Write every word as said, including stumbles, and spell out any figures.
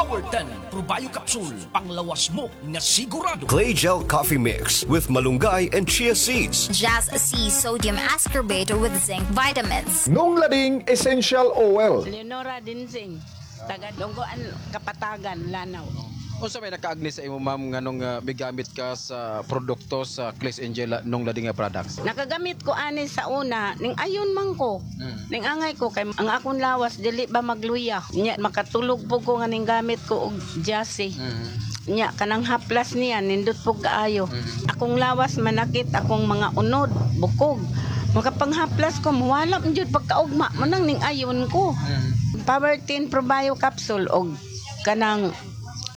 Power ten Probio Capsule, panglawas mo nga sigurado. Clay Gel Coffee Mix with malunggay and chia seeds. Jazz C Sodium Ascorbate with zinc vitamins. Nung Lading Essential Oil. Leonora Dinsing, taga Dunggoan, Kapatagan, Lanao. Unsa may nakaagni sa imo ma'am nganong uh, bigamit ka sa produkto sa Clay Angel nung lading nga products? Nakagamit ko ani sa una, ning ayon man ko. Mm. Ning angay ko kay ang akong lawas dili ba magluya. Nya makatulog po ko nga ning gamit ko og jassy. Mm. Nya kanang haplas niya nindot po kaayo. Mm. Akong lawas manakit akong mga unod, bukog. Makapanghaplas ko muwala man jud pagkaugma mo nang ning ayon ko. Mm. Power ten Probio Capsule og kanang